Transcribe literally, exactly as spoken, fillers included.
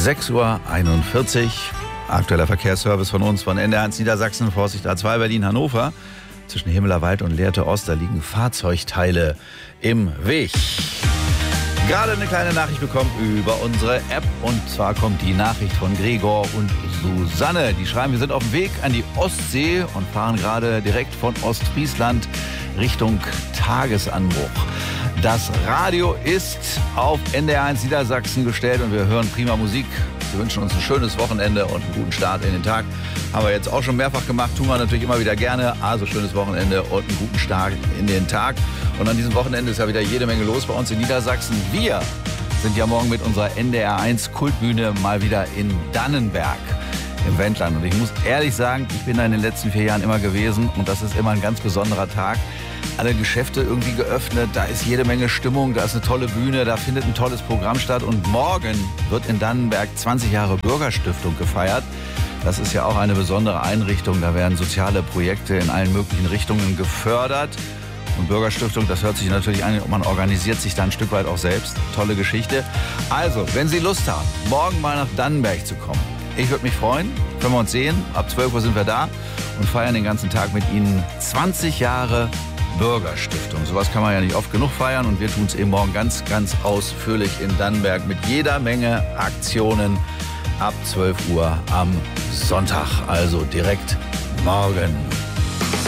sechs Uhr einundvierzig. Aktueller Verkehrsservice von uns von N D R eins Niedersachsen, Vorsicht A zwei Berlin-Hannover. Zwischen Himmeler Wald und Lehrte Ost, da liegen Fahrzeugteile im Weg. Gerade eine kleine Nachricht bekommen über unsere App. Und zwar kommt die Nachricht von Gregor und Susanne. Die schreiben, wir sind auf dem Weg an die Ostsee und fahren gerade direkt von Ostfriesland Richtung Tagesanbruch. Das Radio ist auf N D R eins Niedersachsen gestellt und wir hören prima Musik. Wir wünschen uns ein schönes Wochenende und einen guten Start in den Tag. Haben wir jetzt auch schon mehrfach gemacht, tun wir natürlich immer wieder gerne. Also schönes Wochenende und einen guten Start in den Tag. Und an diesem Wochenende ist ja wieder jede Menge los bei uns in Niedersachsen. Wir sind ja morgen mit unserer N D R eins Kultbühne mal wieder in Dannenberg im Wendland. Und ich muss ehrlich sagen, ich bin da in den letzten vier Jahren immer gewesen und das ist immer ein ganz besonderer Tag. Alle Geschäfte irgendwie geöffnet, da ist jede Menge Stimmung, da ist eine tolle Bühne, da findet ein tolles Programm statt. Und morgen wird in Dannenberg zwanzig Jahre Bürgerstiftung gefeiert. Das ist ja auch eine besondere Einrichtung, da werden soziale Projekte in allen möglichen Richtungen gefördert. Und Bürgerstiftung, das hört sich natürlich an, man organisiert sich da ein Stück weit auch selbst. Tolle Geschichte. Also, wenn Sie Lust haben, morgen mal nach Dannenberg zu kommen, ich würde mich freuen, können wir uns sehen. Ab zwölf Uhr sind wir da und feiern den ganzen Tag mit Ihnen zwanzig Jahre Bürgerstiftung. Sowas kann man ja nicht oft genug feiern und wir tun es eben morgen ganz, ganz ausführlich in Dannenberg mit jeder Menge Aktionen ab zwölf Uhr am Sonntag. Also direkt morgen.